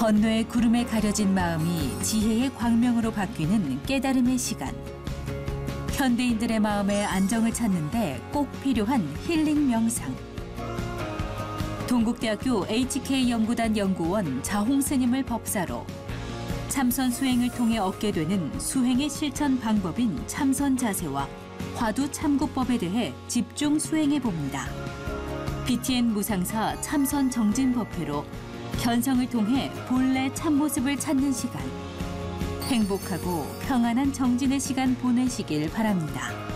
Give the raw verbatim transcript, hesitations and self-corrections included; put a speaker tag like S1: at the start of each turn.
S1: 번뇌의 구름에 가려진 마음이 지혜의 광명으로 바뀌는 깨달음의 시간. 현대인들의 마음의 안정을 찾는데 꼭 필요한 힐링 명상. 동국대학교 에이치케이 연구단 연구원 자홍 스님을 법사로 참선 수행을 통해 얻게 되는 수행의 실천 방법인 참선 자세와 화두 참고법에 대해 집중 수행해 봅니다. 비티엔 무상사 참선 정진법회로 견성을 통해 본래 참모습을 찾는 시간. 행복하고 평안한 정진의 시간 보내시길 바랍니다.